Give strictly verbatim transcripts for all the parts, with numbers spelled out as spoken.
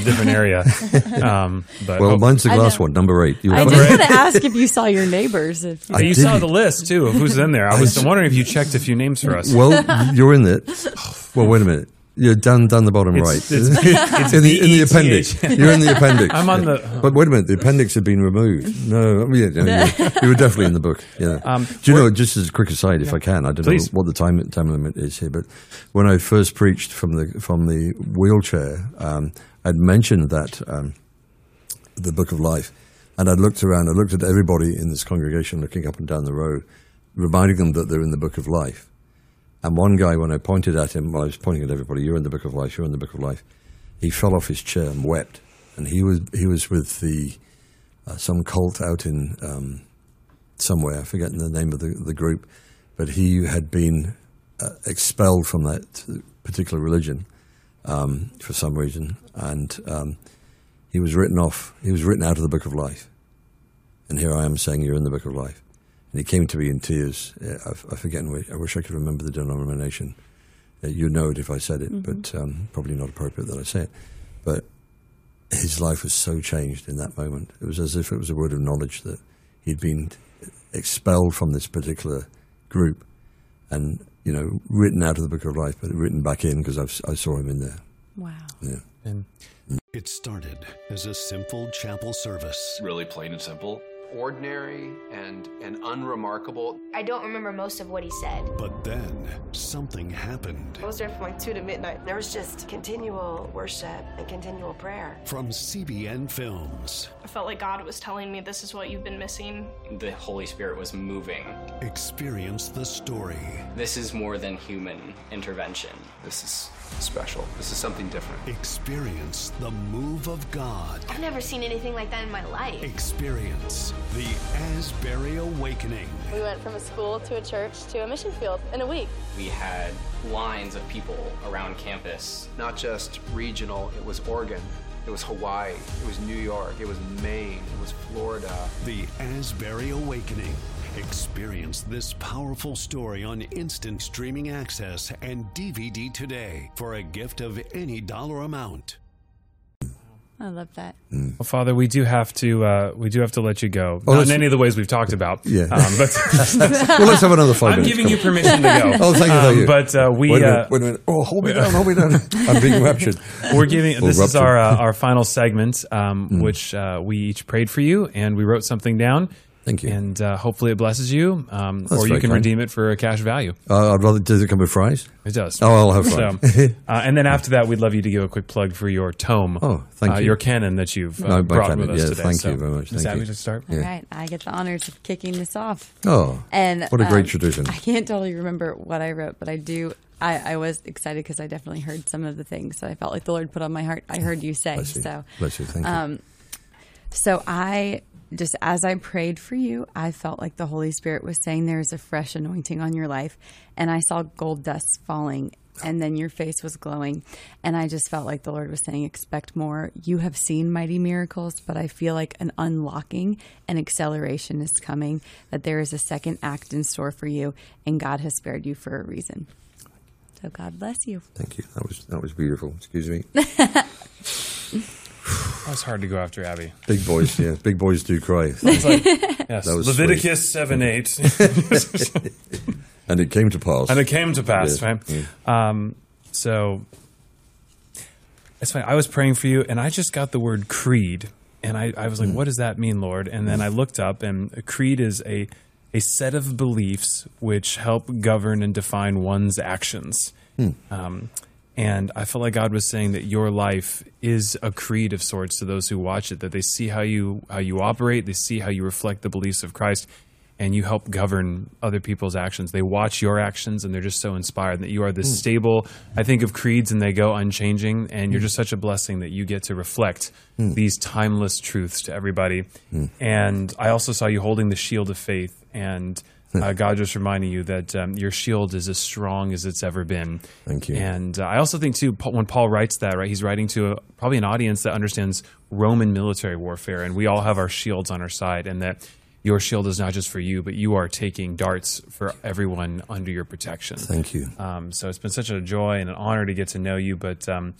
different area. Um, but well, oh, mine's the glass one, number eight. You I were- did want to ask if you saw your neighbors. If you, you did. saw the list too of who's in there. I was wondering if you checked a few names for us. Well, you're in it. Well, wait a minute. You're down down the bottom It's- right. it's- it's in, the, in the B E T H. appendix. You're in the appendix. I'm on the- But wait a minute. The appendix had been removed. No, I mean, yeah, you, you were definitely in the book. Yeah. Um, Do you know, just as a quick aside, if I can, I don't Please. know what the time time limit is here, but when I first preached from the from the wheelchair, um, I'd mentioned that um, the Book of Life, and I'd looked around. I looked at everybody in this congregation, looking up and down the road, reminding them that they're in the Book of Life. And one guy, when I pointed at him, well, I was pointing at everybody, you're in the Book of Life, you're in the Book of Life, he fell off his chair and wept. And he was he was with the uh, some cult out in um, somewhere, I've forgotten the name of the, the group, but he had been uh, expelled from that particular religion um, for some reason. And um, he was written off, he was written out of the Book of Life. And here I am saying you're in the Book of Life. And he came to me in tears. I, I forget. I wish I could remember the denomination. Uh, you know it if I said it, mm-hmm. but um, probably not appropriate that I say it. But his life was so changed in that moment. It was as if it was a word of knowledge that he'd been expelled from this particular group, and you know, written out of the Book of Life, but written back in because I saw him in there. Wow. Yeah. And it started as a simple chapel service. Really plain and simple. Ordinary and, and unremarkable. I don't remember most of what he said. But then something happened. I was there from like two to midnight. There was just continual worship and continual prayer. From C B N Films. I felt like God was telling me this is what you've been missing. The Holy Spirit was moving. Experience the story. This is more than human intervention. This is special. This is something different. Experience the move of God. I've never seen anything like that in my life. Experience the Asbury Awakening. We went from a school to a church to a mission field in a week. We had lines of people around campus. Not just regional, it was Oregon, it was Hawaii, it was New York, it was Maine, it was Florida. The Asbury Awakening. Experience this powerful story on instant streaming access and D V D today for a gift of any dollar amount. I love that. Well, Father, we do have to uh, we do have to let you go. Oh, Not in any of the ways we've talked about. Yeah. Um, but well, let's have another five I'm minutes. giving Come you on. permission to go. Oh, thank you, thank you. Um, but uh, we wait a uh, minute, wait a minute. Oh, hold me down, hold me down. I'm being raptured. We're giving. Or This is ruptured. our uh, our final segment, um, Mm. which uh, we each prayed for you, and we wrote something down. Thank you. And uh, hopefully it blesses you, um, That's or you very can kind. redeem it for a cash value. Uh, I'd rather. Does it come with fries? It does. Oh, I'll have fries. So, uh, and then after that, we'd love you to give a quick plug for your tome. Oh, thank uh, you. Your canon that you've uh, No, my brought canon, with us yeah, today. thank so, you very much. Miz Thank Abby, you. to start. All right, I get the honors of kicking this off. Oh, and what a great um, tradition. I can't totally remember what I wrote, but I do. I, I was excited because I definitely heard some of the things that I felt like the Lord put on my heart. I heard you say. Bless you. So, Bless you. Thank you. um, so I just as I prayed for you, I felt like the Holy Spirit was saying there is a fresh anointing on your life, and I saw gold dust falling. And then your face was glowing. And I just felt like the Lord was saying, expect more. You have seen mighty miracles, but I feel like an unlocking and acceleration is coming, that there is a second act in store for you, and God has spared you for a reason. So God bless you. Thank you. That was that was beautiful. Excuse me. That was hard to go after, Abby. Big boys, yeah. Big boys do cry. It's like, yes, That was Leviticus seven eight. And it came to pass. And it came to pass, Yeah. right? Yeah. Um, so it's funny. I was praying for you, and I just got the word creed, and I, I was like, Mm. "What does that mean, Lord?" And then I looked up, and a creed is a a set of beliefs which help govern and define one's actions. Hmm. Um, and I felt like God was saying that your life is a creed of sorts to those who watch it, that they see how you how you operate, they see how you reflect the beliefs of Christ, and you help govern other people's actions. They watch your actions, and they're just so inspired that you are this Mm. stable. I think of creeds, and they go unchanging, and you're just such a blessing that you get to reflect Mm. these timeless truths to everybody. Mm. And I also saw you holding the shield of faith, and uh, God just reminding you that um, your shield is as strong as it's ever been. Thank you. And uh, I also think, too, Paul- when Paul writes that, right, he's writing to a, probably an audience that understands Roman military warfare, and we all have our shields on our side, and that your shield is not just for you, but you are taking darts for everyone under your protection. Thank you. Um, so it's been such a joy and an honor to get to know you, but um,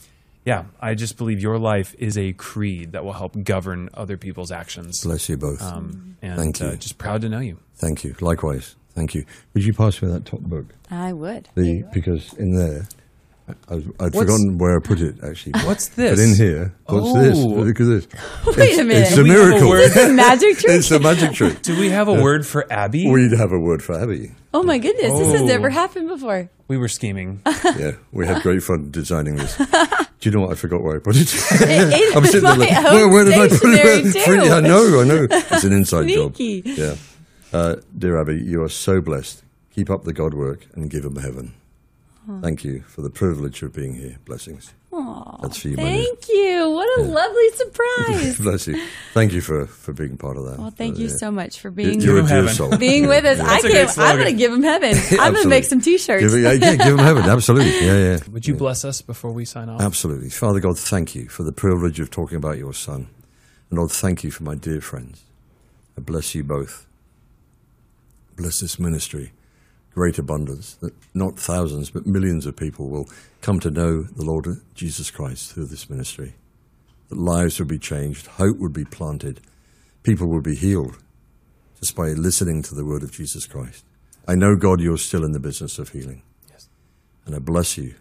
yeah, I just believe your life is a creed that will help govern other people's actions. Bless you both. Um, and Thank you. Uh, just proud to know you. Thank you. Likewise. Thank you. Would you pass me that top book? I would. The, because in there, I, I'd forgotten where I put it, actually. What's this? But in here, what's Oh. this? Look at this. Wait it's, a minute. It's a We have a miracle. word. Is this a magic trick? It's a magic trick. Do we have a word for Abby? We'd have a word for Abby. Oh my goodness, this has Oh. never happened before. We were scheming. Yeah, we had great fun designing this. Do you know what? I forgot where I put it. It- I'm it's sitting there my like, own where, where did I put stationery it? too. Free- I know, I know. It's an inside Sneaky. job. Yeah. Uh, dear Abby, you are so blessed. Keep up the God work and give them heaven. Aw. Thank you for the privilege of being here. Blessings. Aw, That's for you, my dear. thank you. What a lovely surprise. Bless you. Thank you for, for being part of that. Well, thank Uh, you yeah. so much for being You're a dear heaven. soul. being with us. Yeah. I That's a great can't. I'm slogan. going to give him heaven. I'm going to Absolutely. make some T-shirts. Give, yeah, yeah, give them heaven. Absolutely. Yeah, yeah. Would you Yeah. bless us before we sign off? Absolutely. Father God, thank you for the privilege of talking about your son. And Lord, thank you for my dear friends. I bless you both. Bless this ministry. Great abundance, that not thousands, but millions of people will come to know the Lord Jesus Christ through this ministry. That lives would be changed, hope would be planted, people would be healed just by listening to the word of Jesus Christ. I know, God, you're still in the business of healing. Yes. And I bless you.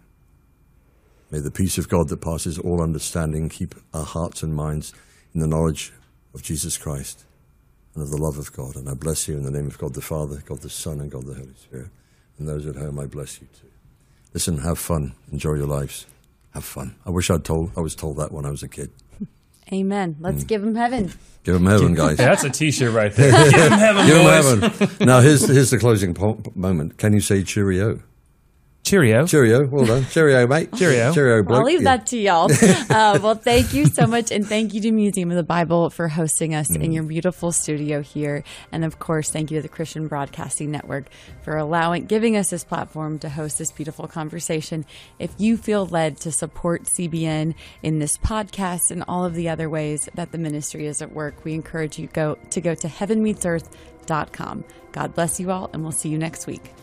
May the peace of God that passes all understanding keep our hearts and minds in the knowledge of Jesus Christ and of the love of God. And I bless you in the name of God the Father, God the Son, and God the Holy Spirit. And those at home, I bless you too. Listen, have fun. Enjoy your lives. Have fun. I wish I'd told, I was told that when I was a kid. Amen. Let's Mm. give him heaven. Give them heaven, guys. That's a T-shirt right there. Give them heaven, Give 'em boys. heaven. Now, here's, here's the closing po- moment. Can you say cheerio? Cheerio. Cheerio. Well done. Cheerio, mate. Cheerio. Cheerio, bloke. I'll leave Yeah. that to y'all. Uh, well, thank you so much. And thank you to Museum of the Bible for hosting us in your beautiful studio here. And of course, thank you to the Christian Broadcasting Network for allowing, giving us this platform to host this beautiful conversation. If you feel led to support C B N in this podcast and all of the other ways that the ministry is at work, we encourage you go to go to heaven meets earth dot com. God bless you all, and we'll see you next week.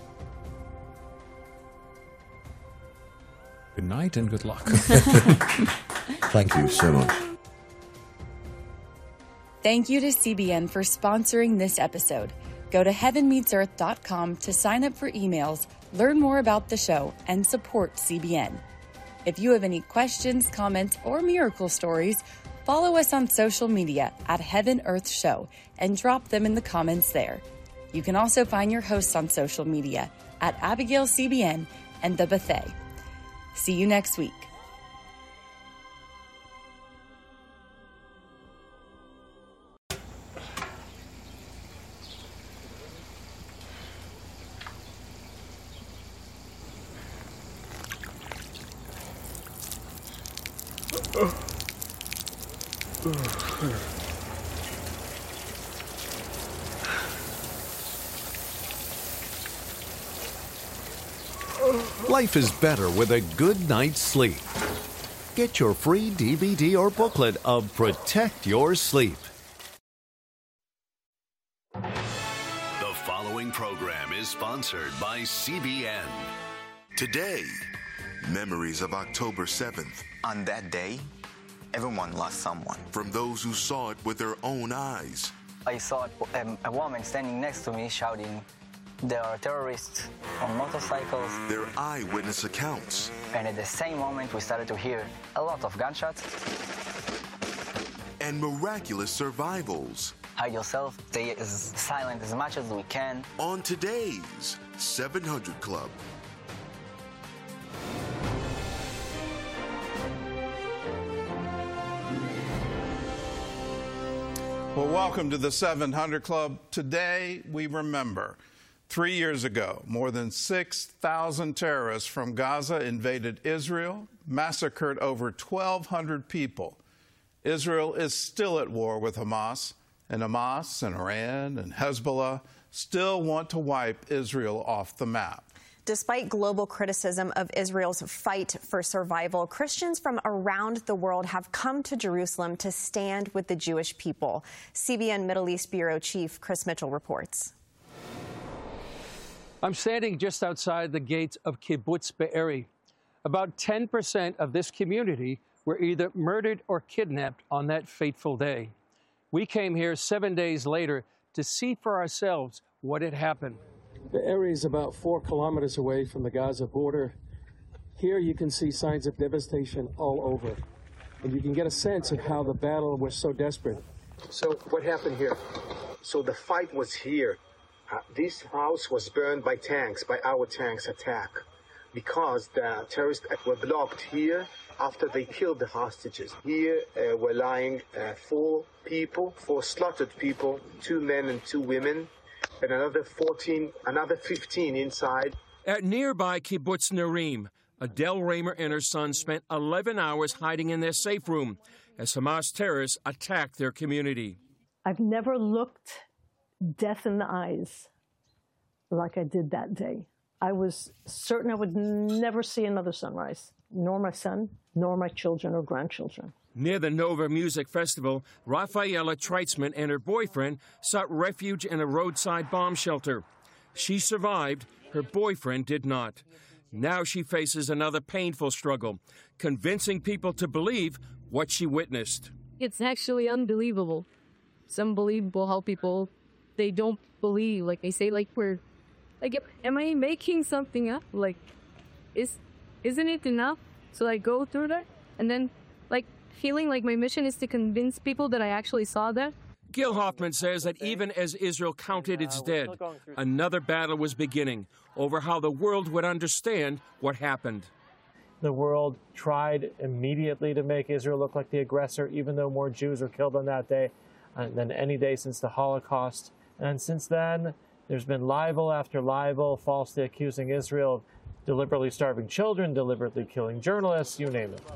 Good night and good luck. Thank you so much. Thank you to C B N for sponsoring this episode. Go to heaven meets earth dot com to sign up for emails, learn more about the show, and support C B N. If you have any questions, comments, or miracle stories, follow us on social media at Heaven Earth Show and drop them in the comments there. You can also find your hosts on social media at Abigail C B N and The Buffet. See you next week. Life is better with a good night's sleep. Get your free D V D or booklet of Protect Your Sleep. The following program is sponsored by C B N. Today, memories of October seventh. On that day, everyone lost someone. From those who saw it with their own eyes. I saw um, a woman standing next to me shouting, "There are terrorists on motorcycles." Their eyewitness accounts. And at the same moment, we started to hear a lot of gunshots. And miraculous survivals. Hide yourself, stay as silent as much as we can. On today's seven hundred Club. Well, welcome to the seven hundred Club. Today, we remember three years ago, more than six thousand terrorists from Gaza invaded Israel, massacred over twelve hundred people. Israel is still at war with Hamas, and Hamas and Iran and Hezbollah still want to wipe Israel off the map. Despite global criticism of Israel's fight for survival, Christians from around the world have come to Jerusalem to stand with the Jewish people. C B N Middle East Bureau Chief Chris Mitchell reports. I'm standing just outside the gates of Kibbutz Be'eri. About ten percent of this community were either murdered or kidnapped on that fateful day. We came here seven days later to see for ourselves what had happened. The area is about four kilometers away from the Gaza border. Here you can see signs of devastation all over, and you can get a sense of how the battle was so desperate. So what happened here? So the fight was here. Uh, this house was burned by tanks, by our tanks attack, because the terrorists were blocked here after they killed the hostages. Here uh, were lying uh, four people, four slaughtered people, two men and two women, and another fourteen, another fifteen inside. At nearby Kibbutz Narim, Adele Raymer and her son spent eleven hours hiding in their safe room as Hamas terrorists attacked their community. I've never looked death in the eyes like I did that day. I was certain I would never see another sunrise, nor my son, nor my children or grandchildren. Near the Nova Music Festival, Rafaela Treitzman and her boyfriend sought refuge in a roadside bomb shelter. She survived. Her boyfriend did not. Now she faces another painful struggle, convincing people to believe what she witnessed. It's actually unbelievable. It's unbelievable how people, they don't believe. Like they say, like we're, like, am I making something up? Like, is, isn't it enough? So I go through that, and then, like, feeling like my mission is to convince people that I actually saw that. Gil Hoffman says that even as Israel counted its dead, another battle was beginning over how the world would understand what happened. The world tried immediately to make Israel look like the aggressor, even though more Jews were killed on that day than any day since the Holocaust. And since then, there's been libel after libel, falsely accusing Israel of deliberately starving children, deliberately killing journalists, you name it.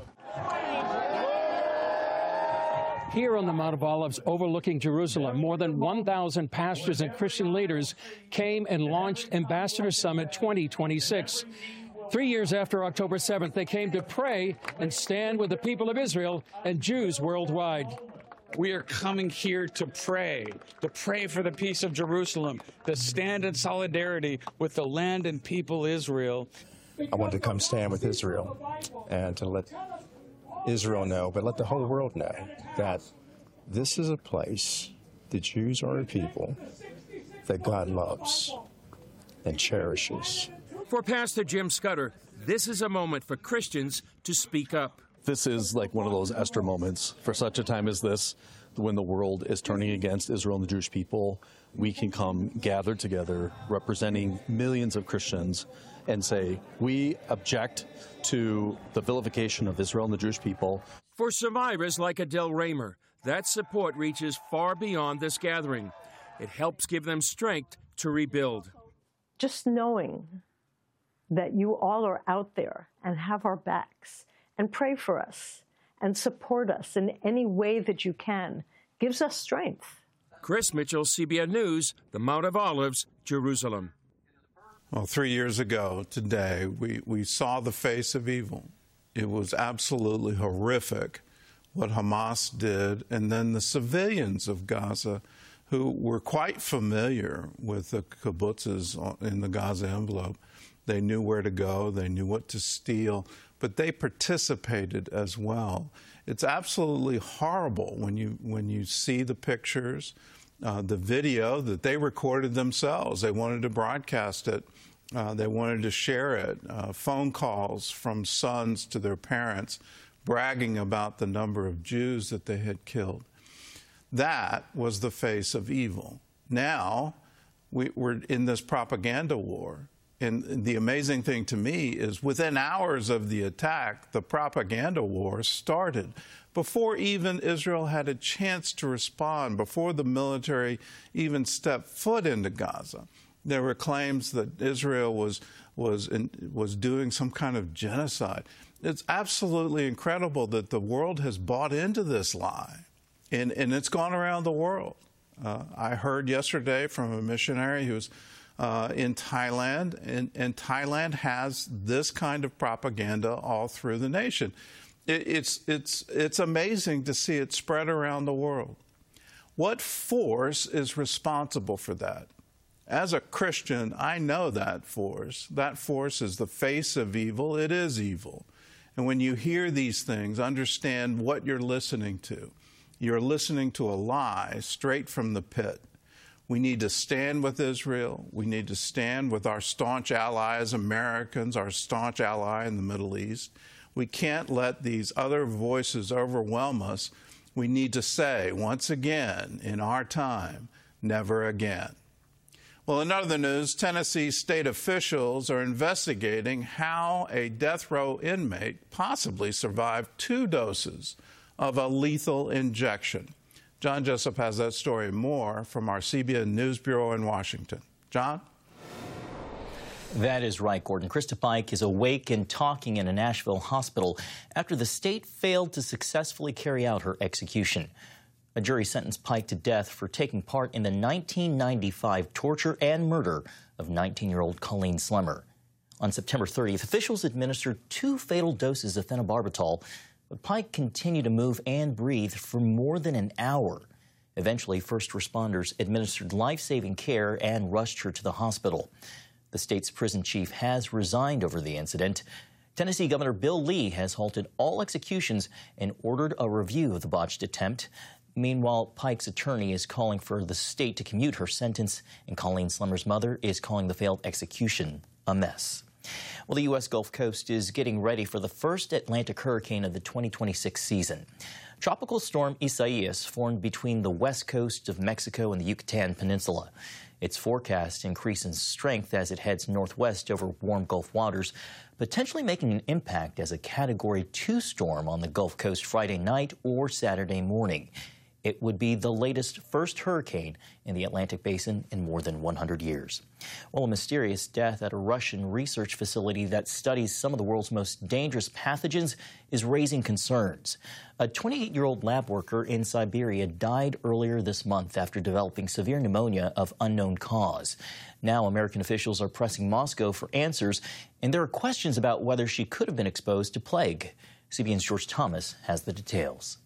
Here on the Mount of Olives overlooking Jerusalem, more than one thousand pastors and Christian leaders came and launched Ambassador Summit twenty twenty-six. Three years after October seventh, they came to pray and stand with the people of Israel and Jews worldwide. We are coming here to pray, to pray for the peace of Jerusalem, to stand in solidarity with the land and people Israel. I want to come stand with Israel and to let Israel know, but let the whole world know that this is a place, the Jews are a people that God loves and cherishes. For Pastor Jim Scudder, this is a moment for Christians to speak up. This is like one of those Esther moments. For such a time as this, when the world is turning against Israel and the Jewish people, we can come gathered together representing millions of Christians and say, we object to the vilification of Israel and the Jewish people. For survivors like Adele Raymer, that support reaches far beyond this gathering. It helps give them strength to rebuild. Just knowing that you all are out there and have our backs and pray for us and support us in any way that you can gives us strength. Chris Mitchell, C B N News, the Mount of Olives, Jerusalem. Well, three years ago today, we, we saw the face of evil. It was absolutely horrific what Hamas did, and then the civilians of Gaza who were quite familiar with the kibbutzes in the Gaza envelope. They knew where to go, they knew what to steal, but they participated as well. It's absolutely horrible when you when you see the pictures, uh, the video that they recorded themselves. They wanted to broadcast it. Uh, they wanted to share it. Uh, phone calls from sons to their parents bragging about the number of Jews that they had killed. That was the face of evil. Now we, we're in this propaganda war. And the amazing thing to me is within hours of the attack, the propaganda war started. Before even Israel had a chance to respond, before the military even stepped foot into Gaza, there were claims that Israel was, was, in, was doing some kind of genocide. It's absolutely incredible that the world has bought into this lie, and, and it's gone around the world. Uh, I heard yesterday from a missionary who's Uh, in Thailand, and, and Thailand has this kind of propaganda all through the nation. It, it's, it's, it's amazing to see it spread around the world. What force is responsible for that? As a Christian, I know that force. That force is the face of evil. It is evil. And when you hear these things, understand what you're listening to. You're listening to a lie straight from the pit. We need to stand with Israel. We need to stand with our staunch allies, Americans, our staunch ally in the Middle East. We can't let these other voices overwhelm us. We need to say, once again, in our time, never again. Well, in other news, Tennessee state officials are investigating how a death row inmate possibly survived two doses of a lethal injection. John Jessup has that story and more from our C B N News Bureau in Washington. John? That is right, Gordon. Krista Pike is awake and talking in a Nashville hospital after the state failed to successfully carry out her execution. A jury sentenced Pike to death for taking part in the nineteen ninety-five torture and murder of nineteen-year-old Colleen Slemmer. On September thirtieth, officials administered two fatal doses of phenobarbital, but Pike continued to move and breathe for more than an hour. Eventually, first responders administered life-saving care and rushed her to the hospital. The state's prison chief has resigned over the incident. Tennessee Governor Bill Lee has halted all executions and ordered a review of the botched attempt. Meanwhile, Pike's attorney is calling for the state to commute her sentence, and Colleen Slemmer's mother is calling the failed execution a mess. Well, the U S Gulf Coast is getting ready for the first Atlantic hurricane of the twenty twenty-six season. Tropical storm Isaias formed between the west coast of Mexico and the Yucatan Peninsula. Its forecast increase in strength as it heads northwest over warm Gulf waters, potentially making an impact as a Category two storm on the Gulf Coast Friday night or Saturday morning. It would be the latest first hurricane in the Atlantic Basin in more than one hundred years. Well, a mysterious death at a Russian research facility that studies some of the world's most dangerous pathogens is raising concerns. A twenty-eight-year-old lab worker in Siberia died earlier this month after developing severe pneumonia of unknown cause. Now, American officials are pressing Moscow for answers, and there are questions about whether she could have been exposed to plague. C B N's George Thomas has the details.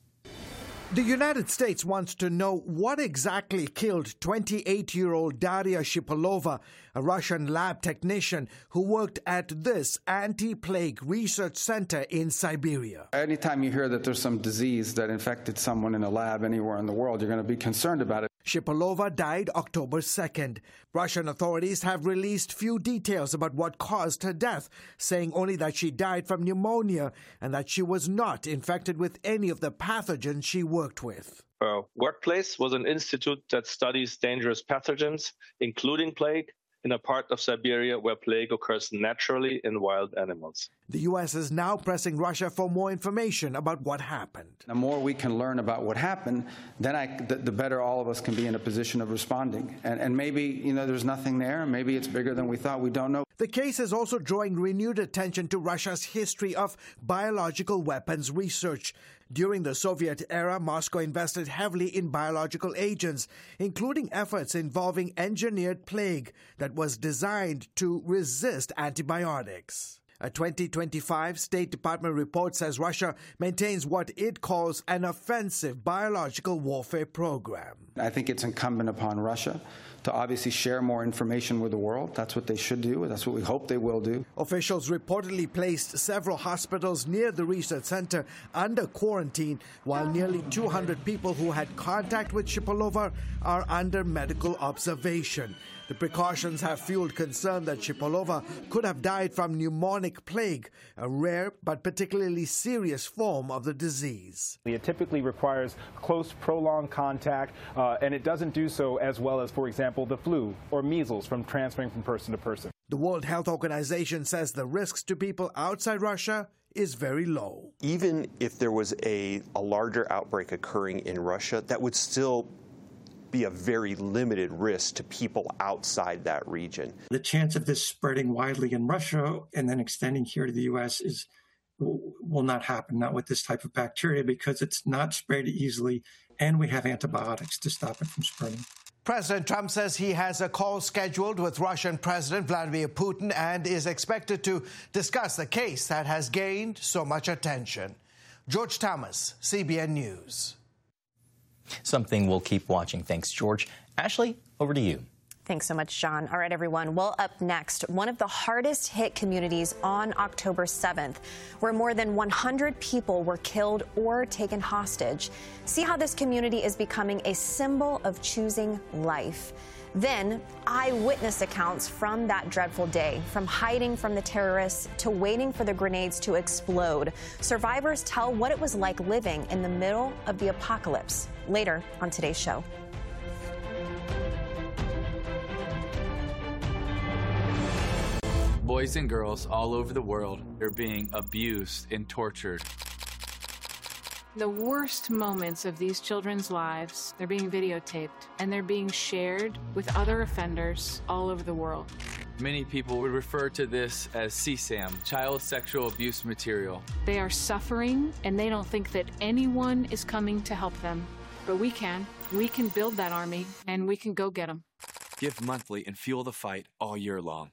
The United States wants to know what exactly killed twenty-eight-year-old Daria Shipolova, a Russian lab technician who worked at this anti-plague research center in Siberia. Anytime you hear that there's some disease that infected someone in a lab anywhere in the world, you're going to be concerned about it. Shipolova died October second. Russian authorities have released few details about what caused her death, saying only that she died from pneumonia and that she was not infected with any of the pathogens she worked with. Her workplace was an institute that studies dangerous pathogens, including plague, in a part of Siberia where plague occurs naturally in wild animals. The U S is now pressing Russia for more information about what happened. The more we can learn about what happened, then I, the, the better all of us can be in a position of responding. And, and maybe, you know, there's nothing there. Maybe it's bigger than we thought. We don't know. The case is also drawing renewed attention to Russia's history of biological weapons research. During the Soviet era, Moscow invested heavily in biological agents, including efforts involving engineered plague that was designed to resist antibiotics. A twenty twenty-five State Department report says Russia maintains what it calls an offensive biological warfare program. I think it's incumbent upon Russia to obviously share more information with the world. That's what they should do. That's what we hope they will do. Officials reportedly placed several hospitals near the research center under quarantine, while nearly two hundred people who had contact with Shipolova are under medical observation. The precautions have fueled concern that Shipolova could have died from pneumonic plague, a rare but particularly serious form of the disease. It typically requires close, prolonged contact, uh, and it doesn't do so as well as, for example, the flu or measles from transferring from person to person. The World Health Organization says the risks to people outside Russia is very low. Even if there was a, a larger outbreak occurring in Russia, that would still be a very limited risk to people outside that region. The chance of this spreading widely in Russia and then extending here to the U S is will not happen, not with this type of bacteria, because it's not spread easily, and we have antibiotics to stop it from spreading. President Trump says he has a call scheduled with Russian President Vladimir Putin and is expected to discuss the case that has gained so much attention. George Thomas, C B N News. Something we'll keep watching. Thanks, George. Ashley, over to you. Thanks so much, John. All right, everyone. Well, up next, one of the hardest hit communities on October seventh, where more than one hundred people were killed or taken hostage. See how this community is becoming a symbol of choosing life. Then, eyewitness accounts from that dreadful day, from hiding from the terrorists to waiting for the grenades to explode. Survivors tell what it was like living in the middle of the apocalypse. Later on today's show. Boys and girls all over the world are being abused and tortured. The worst moments of these children's lives, they're being videotaped and they're being shared with other offenders all over the world. Many people would refer to this as C SAM, child sexual abuse material. They are suffering and they don't think that anyone is coming to help them. But we can. We can build that army and we can go get them. Give monthly and fuel the fight all year long.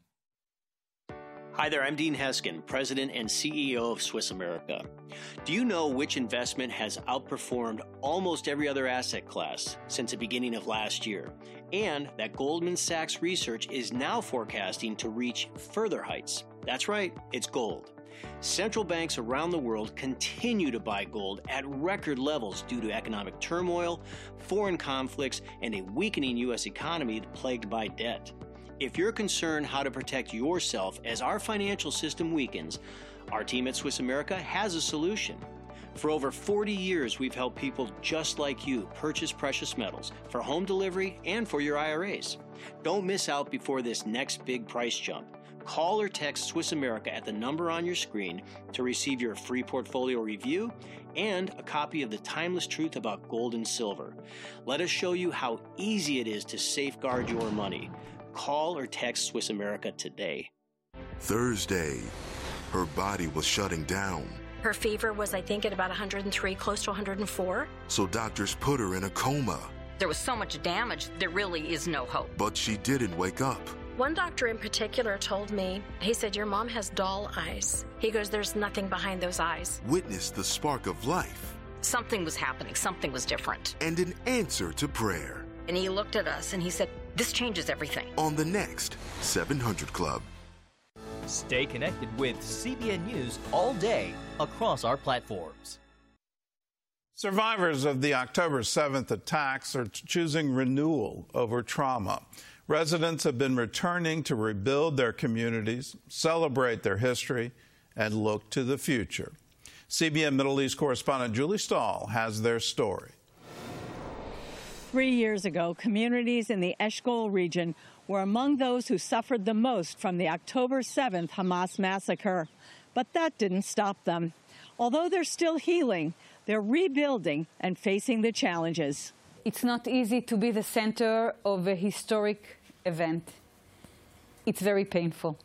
Hi there, I'm Dean Heskin, President and C E O of Swiss America. Do you know which investment has outperformed almost every other asset class since the beginning of last year? And that Goldman Sachs research is now forecasting to reach further heights. That's right, it's gold. Central banks around the world continue to buy gold at record levels due to economic turmoil, foreign conflicts, and a weakening U S economy plagued by debt. If you're concerned how to protect yourself as our financial system weakens, our team at Swiss America has a solution. For over forty years, we've helped people just like you purchase precious metals for home delivery and for your I R As. Don't miss out before this next big price jump. Call or text Swiss America at the number on your screen to receive your free portfolio review and a copy of The Timeless Truth About Gold and Silver. Let us show you how easy it is to safeguard your money. Call or text Swiss America today. Thursday, her body was shutting down. Her fever was, I think, at about one hundred three, close to one hundred four. So doctors put her in a coma. There was so much damage, there really is no hope. But she didn't wake up. One doctor in particular told me, he said, your mom has doll eyes. He goes, there's nothing behind those eyes. Witness the spark of life. Something was happening, something was different. And an answer to prayer. And he looked at us and he said, this changes everything. On the next seven hundred Club. Stay connected with C B N News all day across our platforms. Survivors of the October seventh attacks are choosing renewal over trauma. Residents have been returning to rebuild their communities, celebrate their history, and look to the future. C B N Middle East correspondent Julie Stahl has their story. Three years ago, communities in the Eshkol region were among those who suffered the most from the October seventh Hamas massacre. But that didn't stop them. Although they're still healing, they're rebuilding and facing the challenges. It's not easy to be the center of a historic event. It's very painful.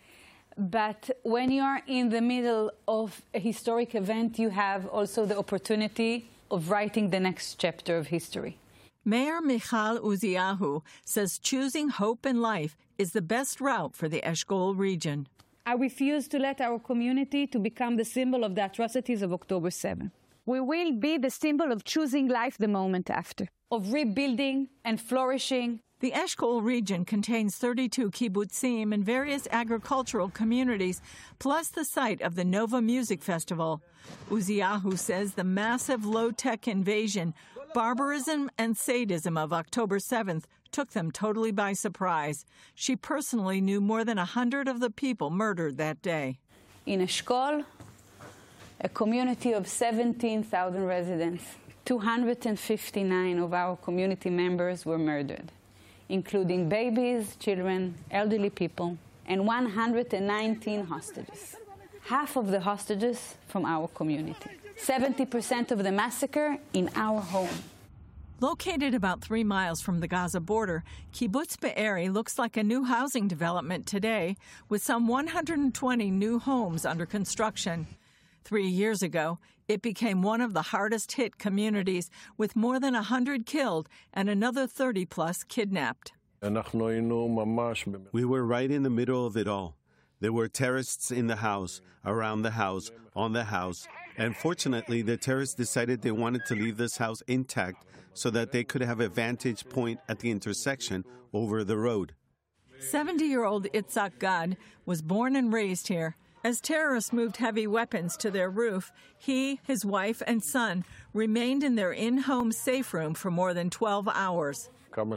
But when you are in the middle of a historic event, you have also the opportunity of writing the next chapter of history. Mayor Michal Uziyahu says choosing hope in life is the best route for the Eshkol region. I refuse to let our community to become the symbol of the atrocities of October seventh. We will be the symbol of choosing life the moment after, of rebuilding and flourishing. The Eshkol region contains thirty-two kibbutzim and various agricultural communities, plus the site of the Nova Music Festival. Uziyahu says the massive low-tech invasion, barbarism and sadism of October seventh took them totally by surprise. She personally knew more than one hundred of the people murdered that day. In Eshkol, a community of seventeen thousand residents, two hundred fifty-nine of our community members were murdered, including babies, children, elderly people, and one hundred nineteen hostages. Half of the hostages from our community. seventy percent of the massacre in our home. Located about three miles from the Gaza border, Kibbutz Be'eri looks like a new housing development today, with some one hundred twenty new homes under construction. Three years ago, it became one of the hardest-hit communities, with more than one hundred killed and another thirty plus kidnapped. We were right in the middle of it all. There were terrorists in the house, around the house, on the house, and fortunately the terrorists decided they wanted to leave this house intact so that they could have a vantage point at the intersection over the road. seventy-year-old Itzhak Gad was born and raised here. As terrorists moved heavy weapons to their roof, he, his wife, and son remained in their in-home safe room for more than twelve hours.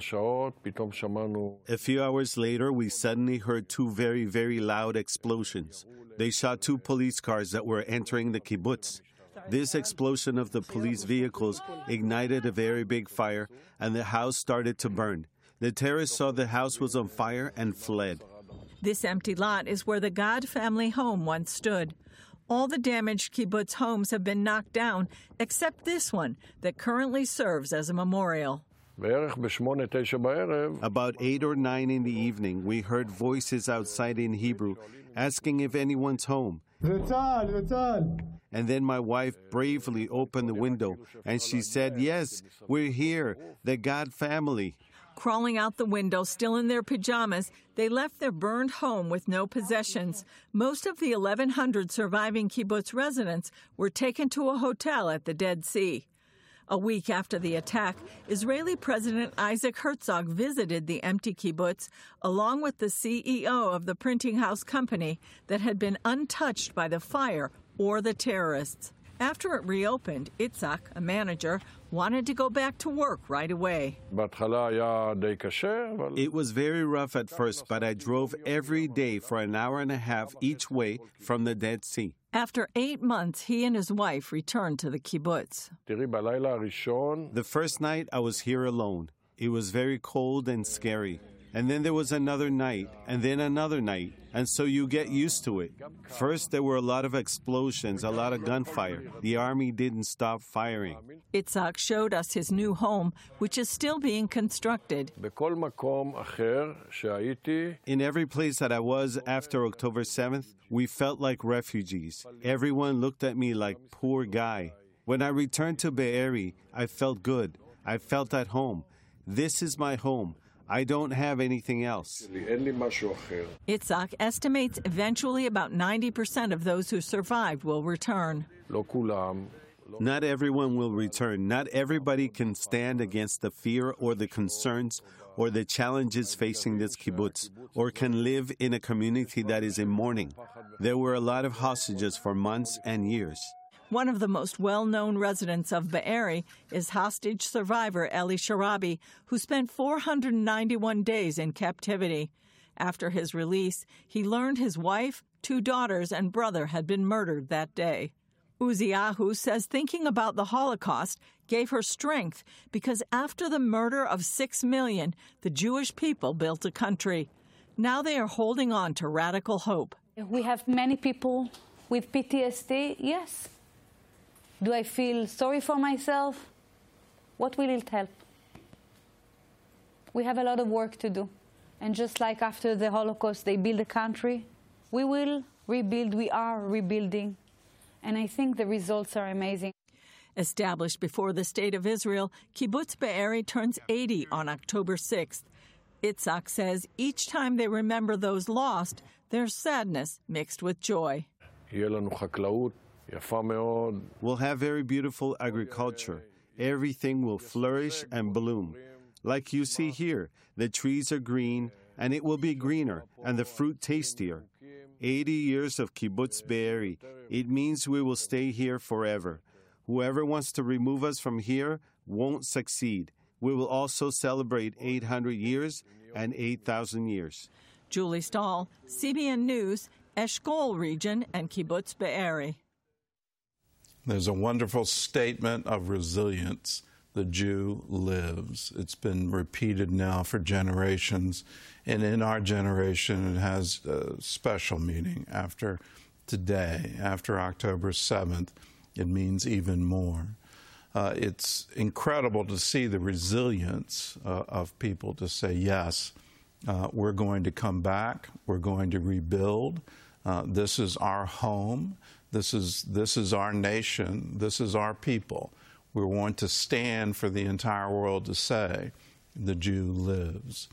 A few hours later, we suddenly heard two very, very loud explosions. They shot two police cars that were entering the kibbutz. This explosion of the police vehicles ignited a very big fire, and the house started to burn. The terrorists saw the house was on fire and fled. This empty lot is where the Gad family home once stood. All the damaged kibbutz homes have been knocked down, except this one that currently serves as a memorial. About eight or nine in the evening, we heard voices outside in Hebrew asking if anyone's home. And then my wife bravely opened the window and she said, "Yes, we're here, the Gad family." Crawling out the window, still in their pajamas, they left their burned home with no possessions. Most of the eleven hundred surviving kibbutz residents were taken to a hotel at the Dead Sea. A week after the attack, Israeli President Isaac Herzog visited the empty kibbutz along with the C E O of the printing house company that had been untouched by the fire or the terrorists. After it reopened, Itzhak, a manager, wanted to go back to work right away. It was very rough at first, but I drove every day for an hour and a half each way from the Dead Sea. After eight months, he and his wife returned to the kibbutz. The first night, I was here alone. It was very cold and scary. And then there was another night, and then another night, and so you get used to it. First, there were a lot of explosions, a lot of gunfire. The army didn't stop firing. Itzhak showed us his new home, which is still being constructed. In every place that I was after October seventh, we felt like refugees. Everyone looked at me like, poor guy. When I returned to Be'eri, I felt good. I felt at home. This is my home. I don't have anything else. Itzhak estimates eventually about ninety percent of those who survived will return. Not everyone will return. Not everybody can stand against the fear or the concerns or the challenges facing this kibbutz, or can live in a community that is in mourning. There were a lot of hostages for months and years. One of the most well-known residents of Be'eri is hostage survivor Eli Sharabi, who spent four hundred ninety-one days in captivity. After his release, he learned his wife, two daughters, and brother had been murdered that day. Uziyahu says thinking about the Holocaust gave her strength because after the murder of six million, the Jewish people built a country. Now they are holding on to radical hope. We have many people with P T S D, yes. Do I feel sorry for myself? What will it help? We have a lot of work to do. And just like after the Holocaust, they built a country, we will rebuild. We are rebuilding. And I think the results are amazing. Established before the State of Israel, Kibbutz Be'eri turns eighty on October sixth. Itzhak says each time they remember those lost, there's sadness mixed with joy. We'll have very beautiful agriculture. Everything will flourish and bloom. Like you see here, the trees are green, and it will be greener, and the fruit tastier. eighty years of Kibbutz Be'eri. It means we will stay here forever. Whoever wants to remove us from here won't succeed. We will also celebrate eight hundred years and eight thousand years. Julie Stahl, C B N News, Eshkol region and Kibbutz Be'eri. There's a wonderful statement of resilience. The Jew lives. It's been repeated now for generations, and in our generation it has a special meaning. After today, after October seventh, it means even more. Uh, it's incredible to see the resilience uh, of people to say, yes, uh, we're going to come back, we're going to rebuild, uh, this is our home, this is, this is our nation, this is our people. We want to stand for the entire world to say, the Jew lives.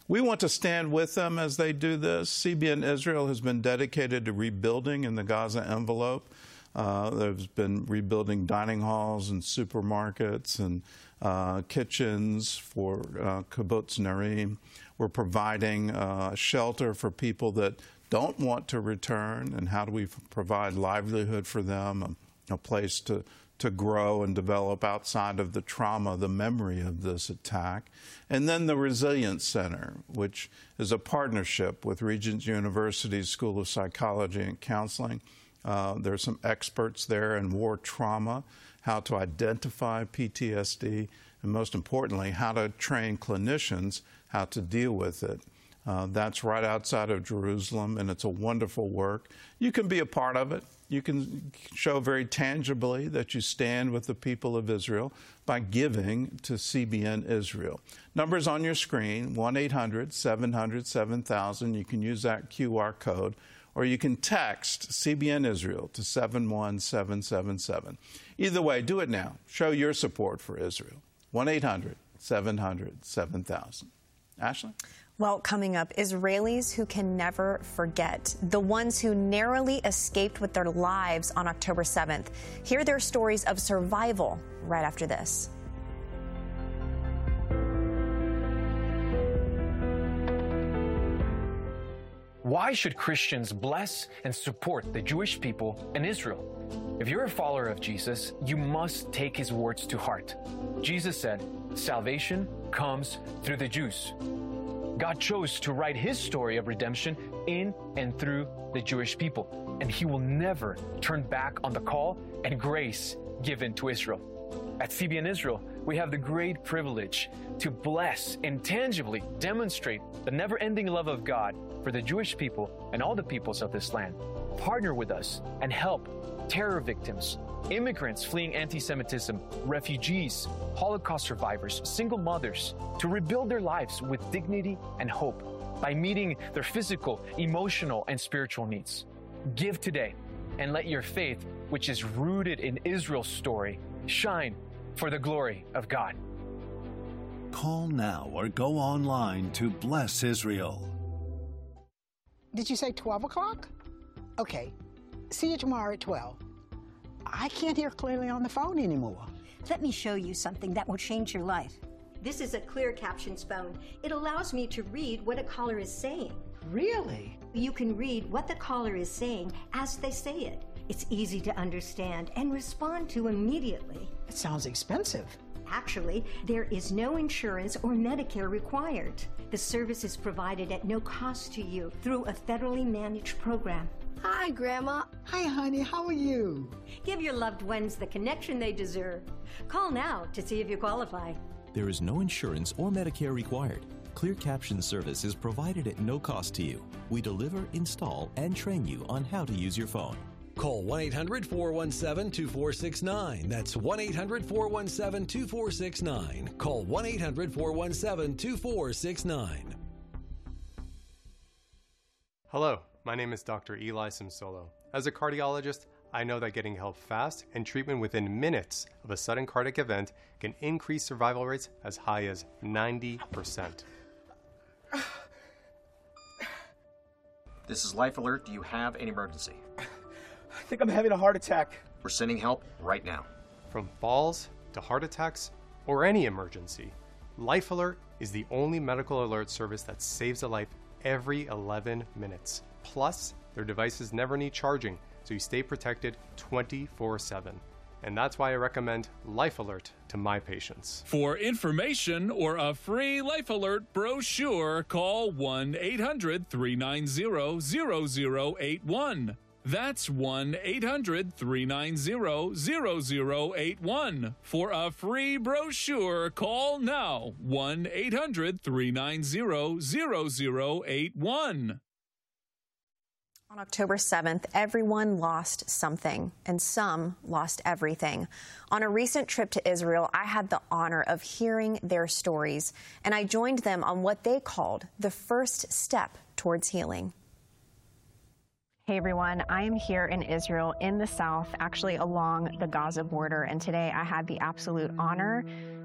We want to stand with them as they do this. C B N Israel has been dedicated to rebuilding in the Gaza envelope. Uh, there's been rebuilding dining halls and supermarkets and uh, kitchens for uh, Kibbutz Narim. We're providing uh, shelter for people that don't want to return, and how do we provide livelihood for them, a, a place to, to grow and develop outside of the trauma, the memory of this attack. And then the Resilience Center, which is a partnership with Regents University's School of Psychology and Counseling. Uh, there's some experts there in war trauma, how to identify P T S D, and most importantly, how to train clinicians how to deal with it. Uh, that's right outside of Jerusalem, and it's a wonderful work. You can be a part of it. You can show very tangibly that you stand with the people of Israel by giving to C B N Israel. Numbers on your screen, one eight hundred seven hundred seven thousand. You can use that Q R code, or you can text C B N Israel to seven one seven seven seven. Either way, do it now. Show your support for Israel. one eight hundred seven hundred seven thousand. Ashley? Well, coming up, Israelis who can never forget, the ones who narrowly escaped with their lives on October seventh. Hear their stories of survival right after this. Why should Christians bless and support the Jewish people in Israel? If you're a follower of Jesus, you must take his words to heart. Jesus said, "Salvation comes through the Jews." God chose to write his story of redemption in and through the Jewish people, and he will never turn back on the call and grace given to Israel. At C B N Israel, we have the great privilege to bless and tangibly demonstrate the never-ending love of God for the Jewish people and all the peoples of this land. Partner with us and help terror victims, immigrants fleeing anti-Semitism, refugees, Holocaust survivors, single mothers, to rebuild their lives with dignity and hope by meeting their physical, emotional, and spiritual needs. Give today and let your faith, which is rooted in Israel's story, shine for the glory of God. Call now or go online to Bless Israel. Did you say twelve o'clock? Okay. See you tomorrow at twelve. I can't hear clearly on the phone anymore. Let me show you something that will change your life. This is a clear captions phone. It allows me to read what a caller is saying. Really? You can read what the caller is saying as they say it. It's easy to understand and respond to immediately. It sounds expensive. Actually, there is no insurance or Medicare required. The service is provided at no cost to you through a federally managed program. Hi, Grandma. Hi, honey. How are you? Give your loved ones the connection they deserve. Call now to see if you qualify. There is no insurance or Medicare required. Clear Caption service is provided at no cost to you. We deliver, install, and train you on how to use your phone. Call one eight hundred four one seven two four six nine. That's one eight hundred four one seven two four six nine. Call one eight hundred four one seven two four six nine. Hello, my name is Doctor Eli Simsolo. As a cardiologist, I know that getting help fast and treatment within minutes of a sudden cardiac event can increase survival rates as high as ninety percent. This is Life Alert. Do you have an emergency? I think I'm having a heart attack. We're sending help right now. From falls to heart attacks or any emergency, Life Alert is the only medical alert service that saves a life every eleven minutes. Plus, their devices never need charging, so you stay protected twenty-four seven. And that's why I recommend Life Alert to my patients. For information or a free Life Alert brochure, call one eight hundred three nine zero zero zero eight one. That's one eight hundred three nine zero zero zero eight one. For a free brochure, call now one eight hundred three nine zero zero zero eight one. On October seventh, everyone lost something, and some lost everything. On a recent trip to Israel, I had the honor of hearing their stories, and I joined them on what they called the first step towards healing. Hey everyone, I am here in Israel in the south, actually along the Gaza border, and today I had the absolute honor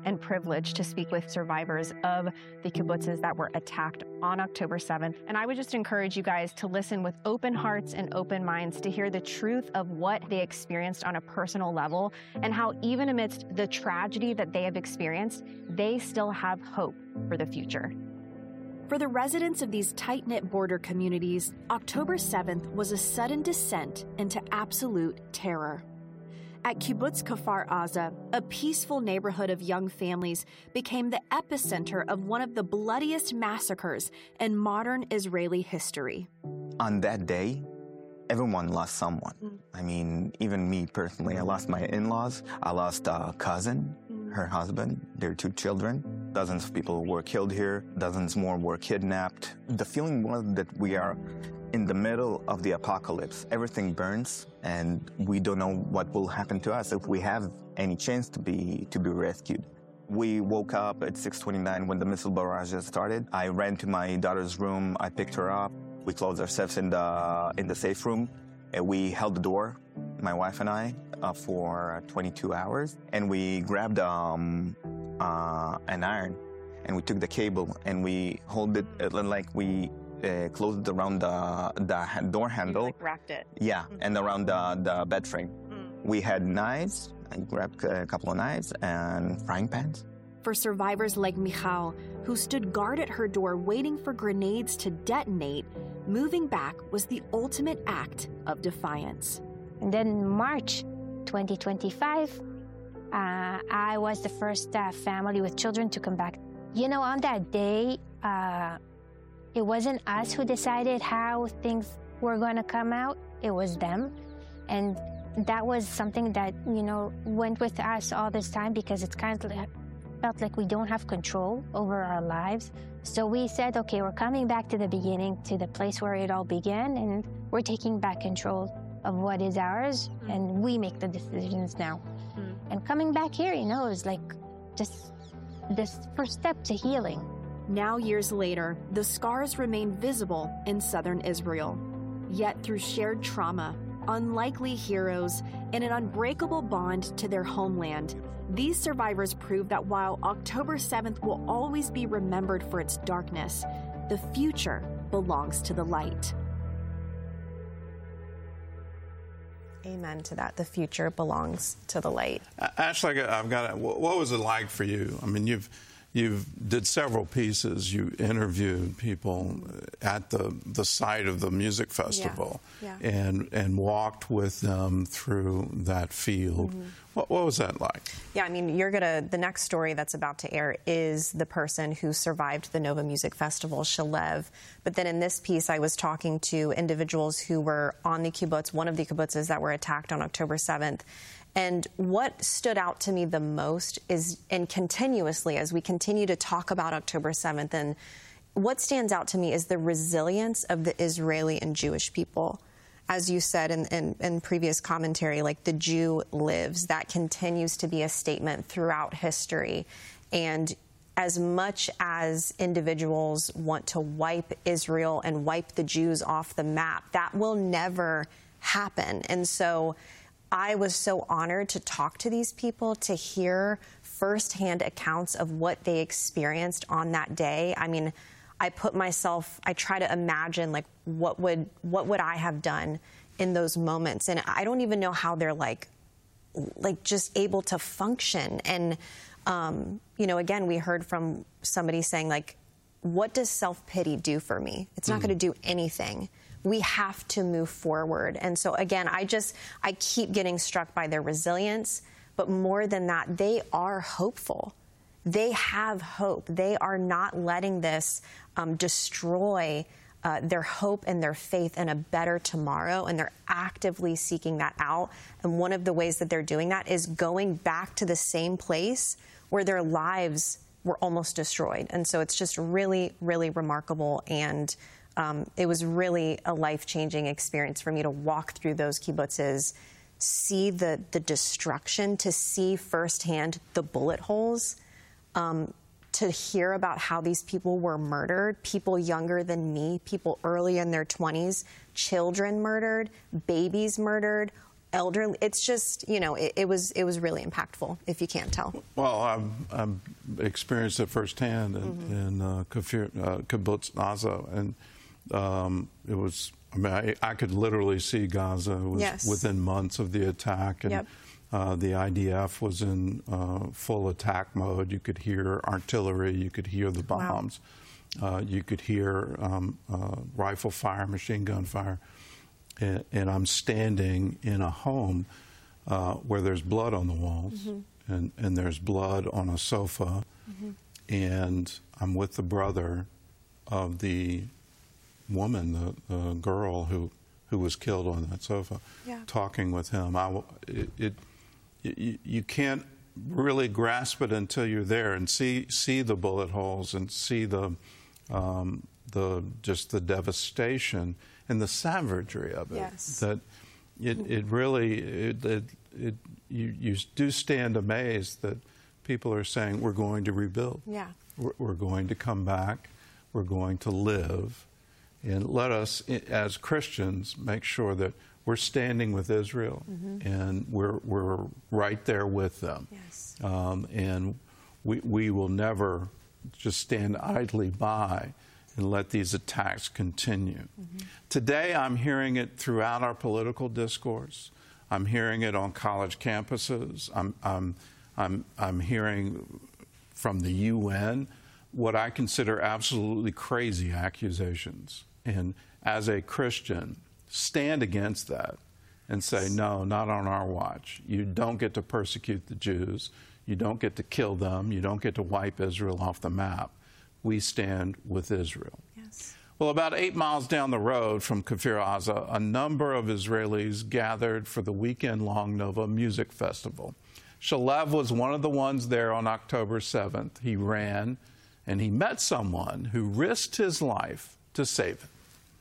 and privilege to speak with survivors of the kibbutzes that were attacked on October seventh. And I would just encourage you guys to listen with open hearts and open minds to hear the truth of what they experienced on a personal level and how even amidst the tragedy that they have experienced, they still have hope for the future. For the residents of these tight-knit border communities, October seventh was a sudden descent into absolute terror. At Kibbutz Kfar Aza, a peaceful neighborhood of young families became the epicenter of one of the bloodiest massacres in modern Israeli history. On that day, everyone lost someone. Mm. I mean, even me personally, I lost my in-laws. I lost a cousin, mm. her husband, their two children. Dozens of people were killed here. Dozens more were kidnapped. The feeling was that we are in the middle of the apocalypse. Everything burns, and we don't know what will happen to us if we have any chance to be to be rescued. We woke up at six twenty-nine when the missile barrages started. I ran to my daughter's room. I picked her up. We closed ourselves in the in the safe room, and we held the door, my wife and I, uh, for twenty-two hours. And we grabbed um, uh, an iron, and we took the cable, and we hold it uh, like we uh, closed it around the the door handle. You, like, wrapped it. Yeah, mm-hmm. And around the the bed frame. Mm. We had knives. I grabbed a couple of knives and frying pans. For survivors like Michal, who stood guard at her door waiting for grenades to detonate, moving back was the ultimate act of defiance. And then March twenty twenty-five, uh, I was the first uh, family with children to come back. You know, on that day, uh, it wasn't us who decided how things were going to come out. It was them. And that was something that, you know, went with us all this time because it's kind of like, felt like we don't have control over our lives. So we said, okay, we're coming back to the beginning, to the place where it all began, and we're taking back control of what is ours, mm. and we make the decisions now. Mm. And coming back here, you know, is like just this first step to healing. Now, years later, the scars remain visible in southern Israel. Yet through shared trauma, unlikely heroes, and an unbreakable bond to their homeland, these survivors prove that while October seventh will always be remembered for its darkness, the future belongs to the light. Amen to that. The future belongs to the light. Ashley, I've got. What was it like for you? I mean, you've you've did several pieces. You interviewed people at the the site of the music festival, yeah. Yeah. and and walked with them through that field. Mm-hmm. What, what was that like? Yeah, I mean, you're gonna. The next story that's about to air is the person who survived the Nova Music Festival, Shalev. But then in this piece, I was talking to individuals who were on the kibbutz, one of the kibbutzes that were attacked on October seventh. And what stood out to me the most is, and continuously as we continue to talk about October seventh, and what stands out to me is the resilience of the Israeli and Jewish people. As you said in, in, in previous commentary, like the Jew lives, that continues to be a statement throughout history. And as much as individuals want to wipe Israel and wipe the Jews off the map, that will never happen. And so I was so honored to talk to these people, to hear firsthand accounts of what they experienced on that day. I mean, I put myself, I try to imagine, like, what would what would I have done in those moments? And I don't even know how they're, like, like just able to function. And, um, you know, again, we heard from somebody saying, like, what does self-pity do for me? It's not mm. going to do anything. We have to move forward. And so, again, I just, I keep getting struck by their resilience. But more than that, they are hopeful. They have hope. They are not letting this um, destroy uh, their hope and their faith in a better tomorrow. And they're actively seeking that out. And one of the ways that they're doing that is going back to the same place where their lives were almost destroyed. And so it's just really, really remarkable. And Um, it was really a life-changing experience for me to walk through those kibbutzes, see the, the destruction, to see firsthand the bullet holes, um, to hear about how these people were murdered, people younger than me, people early in their twenties, children murdered, babies murdered, elderly. It's just, you know, it, it was it was really impactful, if you can't tell. Well, I've, I've experienced it firsthand in, Mm-hmm. in uh, Kfir, uh, Kibbutz Aza, and um, it was, I mean, I, I could literally see Gaza. It was Yes. within months of the attack, and Yep. uh, the I D F was in uh, full attack mode. You could hear artillery, you could hear the bombs, wow. uh, you could hear um, uh, rifle fire, machine gun fire, and, and I'm standing in a home uh, where there's blood on the walls, mm-hmm. and, and there's blood on a sofa, mm-hmm. and I'm with the brother of the woman, the, the girl who who was killed on that sofa, yeah. talking with him. I, it, it you, you can't really grasp it until you're there and see see the bullet holes and see the um, the just the devastation and the savagery of it. Yes. That it it really it, it, it you you do stand amazed that people are saying we're going to rebuild. Yeah. We're, we're going to come back. We're going to live. And let us, as Christians, make sure that we're standing with Israel, mm-hmm. and we're we're right there with them. Yes. Um, and we we will never just stand idly by and let these attacks continue. Mm-hmm. Today, I'm hearing it throughout our political discourse. I'm hearing it on college campuses. I'm I'm I'm I'm hearing from the U N what I consider absolutely crazy accusations. And as a Christian, stand against that and say, no, not on our watch. You don't get to persecute the Jews. You don't get to kill them. You don't get to wipe Israel off the map. We stand with Israel. Yes. Well, about eight miles down the road from Kfir Aza, a number of Israelis gathered for the weekend-long Nova Music Festival. Shalev was one of the ones there on October seventh. He ran, and he met someone who risked his life to save him.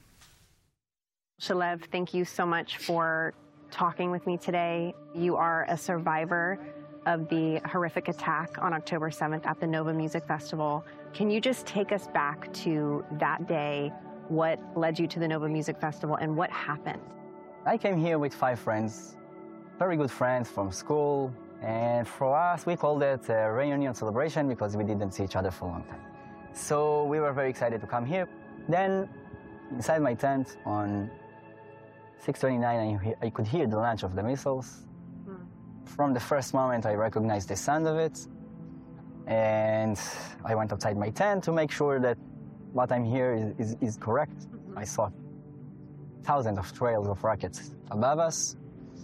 Shalev, thank you so much for talking with me today. You are a survivor of the horrific attack on October seventh at the Nova Music Festival. Can you just take us back to that day? What led you to the Nova Music Festival and what happened? I came here with five friends, very good friends from school. And for us, we called it a reunion celebration because we didn't see each other for a long time. So we were very excited to come here. Then, inside my tent on six twenty-nine, I, I could hear the launch of the missiles. Mm. From the first moment, I recognized the sound of it. And I went outside my tent to make sure that what I'm here is, is, is correct. Mm-hmm. I saw thousands of trails of rockets above us.